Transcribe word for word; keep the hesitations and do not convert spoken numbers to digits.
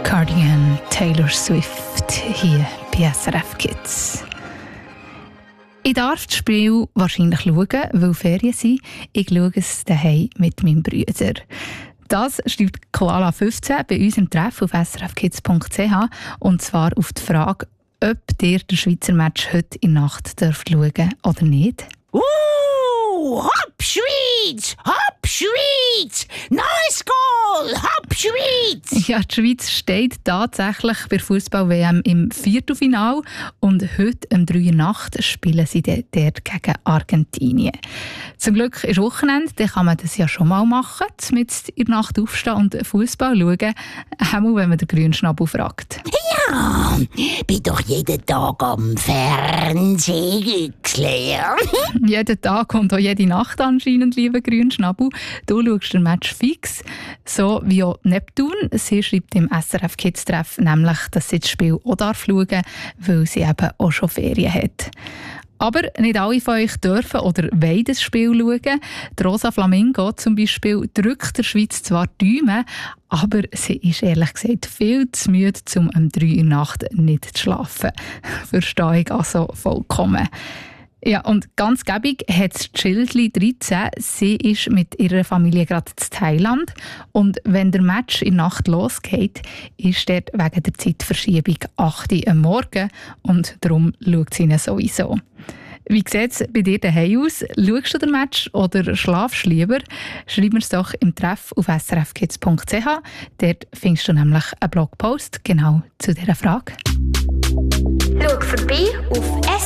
Cardigan, Taylor Swift hier bei S R F Kids. Ich darf das Spiel wahrscheinlich schauen, weil Ferien sind. Ich schaue es daheim mit meinem Bruder. Das schreibt Koala fünfzehn bei uns im Treff auf s r f kids punkt c h und zwar auf die Frage, ob ihr den Schweizer Match heute in der Nacht dürft schauen oder nicht. Uh, hopp Schweiz! Hopp Schweiz! Nice goal! Hopp Schweiz! Ja, die Schweiz steht tatsächlich bei Fußball-W M im Viertelfinale und heute um drei Uhr Nacht spielen sie dort gegen Argentinien. Zum Glück ist Wochenende, dann kann man das ja schon mal machen, mit in der Nacht aufstehen und Fußball schauen, auch wenn man den grünen Schnabel fragt. Ja, bin doch jeden Tag am Fernsehen, Claire. Jeden Tag und auch jede Nacht anscheinend, lieber Grünschnabel. Du schaust den Match fix, so wie auch Neptun. Sie schreibt im S R F Kids Treff nämlich, dass sie das Spiel auch darf schauen darf, weil sie eben auch schon Ferien hat. Aber nicht alle von euch dürfen oder wollen das Spiel schauen. Die Rosa Flamingo zum Beispiel drückt der Schweiz zwar die Daumen, aber sie ist ehrlich gesagt viel zu müde, um um drei Uhr Nacht nicht zu schlafen. Verstehe ich also vollkommen. Ja, und ganz gäbig hat es Childli dreizehn. Sie ist mit ihrer Familie gerade in Thailand. Und wenn der Match in der Nacht losgeht, ist dort wegen der Zeitverschiebung acht Uhr am Morgen. Und darum schaut sie ihn sowieso. Wie sieht es bei dir daheim aus? Schaust du den Match oder schlafst du lieber? Schreib mir es doch im Treff auf s r f kids punkt c h. Dort findest du nämlich einen Blogpost genau zu dieser Frage. Schau vorbei auf